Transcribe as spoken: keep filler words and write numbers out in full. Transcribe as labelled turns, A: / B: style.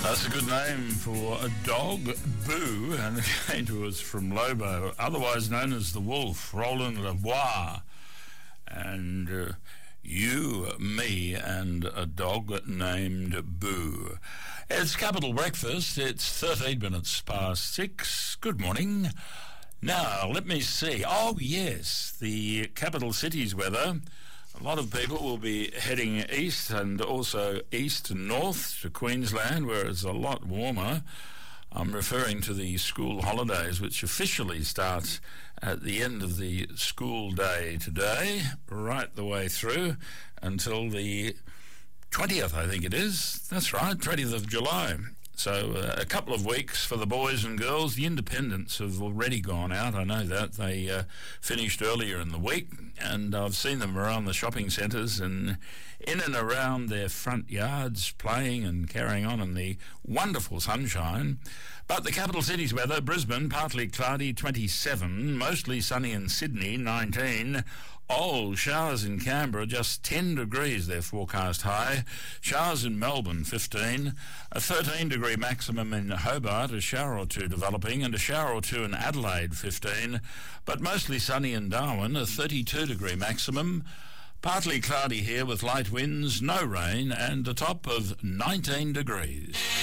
A: That's a good name for a dog, Boo, and again to us from Lobo, otherwise known as the Wolf, Roland Lebois. And uh, you, me, and a dog named Boo. It's Capital Breakfast. It's thirteen minutes past six. Good morning. Now, let me see. Oh, yes, the capital city's weather. A lot of people will be heading east and also east and north to Queensland, where it's a lot warmer. I'm referring to the school holidays, which officially starts at the end of the school day today, right the way through until the twentieth, I think it is. That's right, twentieth of July. So uh, a couple of weeks for the boys and girls. The independents have already gone out. I know that. They uh, finished earlier in the week, and I've seen them around the shopping centres and in and around their front yards playing and carrying on in the wonderful sunshine. But the capital city's weather, Brisbane, partly cloudy, twenty-seven, mostly sunny in Sydney, nineteen, Oh, showers in Canberra, just ten degrees, their forecast high. Showers in Melbourne, fifteen. A thirteen degree maximum in Hobart, a shower or two developing, and a shower or two in Adelaide, fifteen. But mostly sunny in Darwin, a thirty-two degree maximum. Partly cloudy here with light winds, no rain, and a top of nineteen degrees.